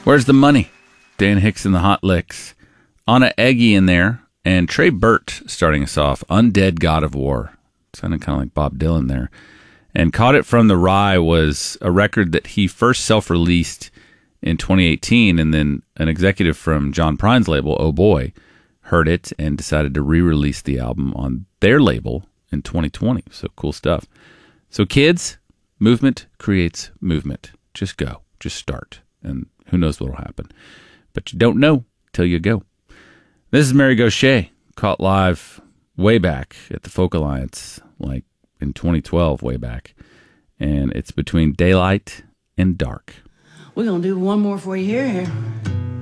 Where's the money? Dan Hicks and the Hot Licks. Anna Eggy in there. And Trey Burt starting us off. Undead God of War. Sounded kind of like Bob Dylan there. And Caught It From the Rye was a record that he first self-released in 2018. And then an executive from John Prine's label, Oh Boy, heard it and decided to re-release the album on their label in 2020. So cool stuff. So kids, movement creates movement. Just go. Just start. And who knows what will happen. But you don't know till you go. This is Mary Gauthier, caught live way back at the Folk Alliance, like in 2012, way back. And it's between daylight and dark. We're going to do one more for you here.